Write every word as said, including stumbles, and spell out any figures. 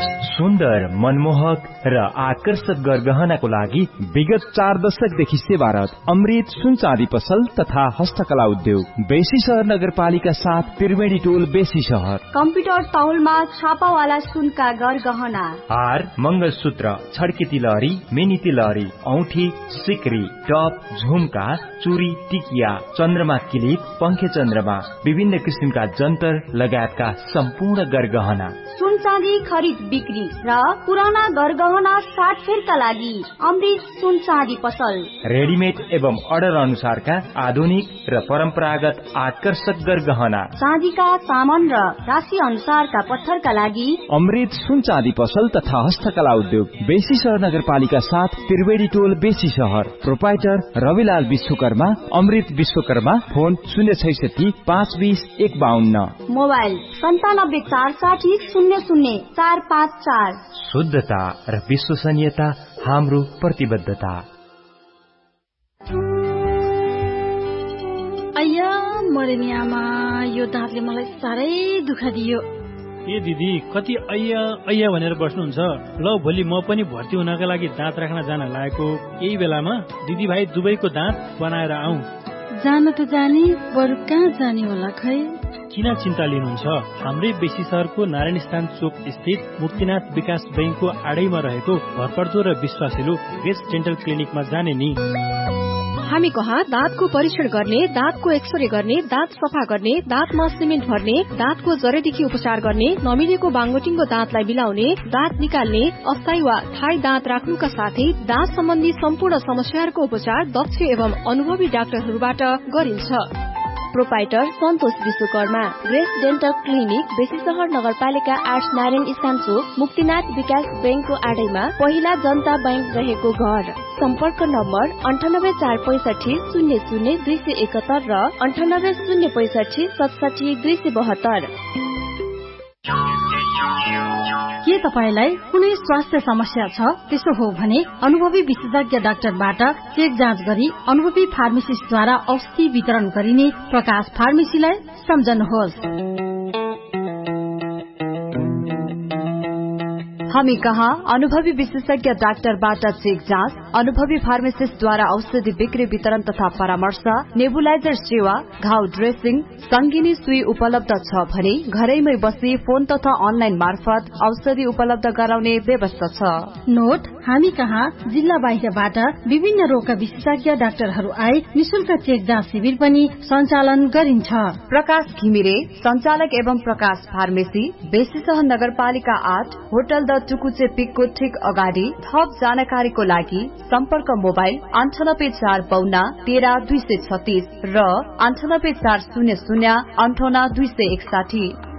सुन्दर, मनमोहक र आकर्षक गरगहनाको लागि विगत चार दशकदेखि सेवारत अमृत सुन चाँदी पसल तथा हस्तकला उद्योग बेसी शहर नगरपालिका साथ त्रिवेणी टोल बेसी शहर। कम्प्युटर तौलमा छापावाला सुनका गरगहना, हार, मंगलसूत्र, छड्के तिलहरी, मिनी तिलहरी, औठी, सिक्री, टप, झुमका, चुरी, टिकिया, चन्द्रमा किलिप, पंखे चन्द्रमा, विभिन्न किसिमका जन्तर लगायतका सम्पूर्ण गरगहना। सुन चाँदी खरिद बिक्री र पुराना गरगहना साटफेरका लागि अमृत सुन चाँदी पसल। रेडिमेड एवं अर्डर अनुसारका आधुनिक र परम्परागत आकर्षक गरगहना, चाँदीका सामान र राशि अनुसारका पत्थरका लागि अमृत सुन चाँदी पसल तथा हस्तकला उद्योग बेसी शहर नगरपालिका साथ त्रिवेणी टोल बेसी शहर। प्रोपाइटर रविलाल विश्वकर्मा, अमृत विश्वकर्मा। फोन शून्य छैसठी पाँच बीस एक बाहन्न। मोबाइल सन्तानब्बे चार साठी शून्य शून्य चार पाँच चार। शुद्धता र विश्वसनीयता हाम्रो प्रतिबद्धता। अय्या मरे नि आमा, यो दाँतले मलाई साह्रै दुःख दियो। ए दिदी, कति अय्या अय्या भनेर बस्नुहुन्छ? ल भोलि म पनि भर्ती हुनका लागि दाँत राख्न जान लागेको यही बेलामा दिदी भाइ दुबईको दाँत बनाएर आऊ। जान त जाने, बरु कहाँ जाने होला खै? किन चिन्ता लिनुहुन्छ? हाम्रै बेसी शहरको नारायण स्थान चोक स्थित मुक्तिनाथ विकास बैंकको आडैमा रहेको भरपर्दो र विश्वासिलो बेस्ट डेन्टल क्लिनिकमा जाने नि। हामी कहाँ दाँतको परीक्षण गर्ने, दाँतको एक्सरे गर्ने, दाँत सफा गर्ने, दाँतमा सिमेन्ट भर्ने, दाँतको जरेदेखि उपचार गर्ने, नमिलेको बाङ्गोटिङको दाँतलाई मिलाउने, दाँत निकाल्ने, अस्थायी वा थायी दाँत राख्नुका साथै दाँत सम्बन्धी सम्पूर्ण समस्याहरूको उपचार दक्ष एवं अनुभवी डाक्टरहरूबाट गरिन्छ। प्रोपाइटर सन्तोष विश्वकर्मा, ग्रेस डेन्टल क्लिनिक, बेसी शहर नगरपालिका आठ, नारायण स्थान चोक, मुक्तिनाथ विकास बैंकको आडैमा, पहिला जनता बैंक रहेको घर। सम्पर्क नम्बर अन्ठानब्बे चार पैसठी शून्य शून्य दुई सय एकहत्तर र अन्ठानब्बे शून्य पैसठी सतसाठी दुई सय बहत्तर। के तपाईलाई कुनै स्वास्थ्य समस्या छ? त्यसो हो भने अनुभवी विशेषज्ञ डाक्टरबाट चेक जाँच गरी अनुभवी फार्मेसिस्टद्वारा औषधि वितरण गरिने प्रकाश फार्मेसीलाई सम्झनुहोस्। हामी कहाँ अनुभवी विशेषज्ञ डाक्टरबाट चेक जाँच, अनुभवी फार्मासिस्टद्वारा औषधि बिक्री वितरण तथा परामर्श, नेबुलाइजर सेवा, घाउ ड्रेसिङ, संगिनी सुई उपलब्ध छ भने घरैमै बसी फोन तथा अनलाइन मार्फत औषधि उपलब्ध गराउने व्यवस्था छ। नोट, हामी कहाँ जिल्ला बाहिरबाट विभिन्न रोगका विशेषज्ञ डाक्टरहरू आए निशुल्क चेक जाँच शिविर पनि सञ्चालन गरिन्छ। प्रकाश घिमिरे, संचालक एवं प्रकाश फार्मेसी, बेसी शहर नगरपालिका आठ, होटल द टुकुचे पिकको ठीक अगाडि। थप जानकारीको लागि सम्पर्क मोबाइल अन्ठानब्बे चार बाउन्न तेह्र दुई सय छत्तीस र अन्ठानब्बे चार शून्य शून्य अन्ठाउन्न दुई सय एकसाठी।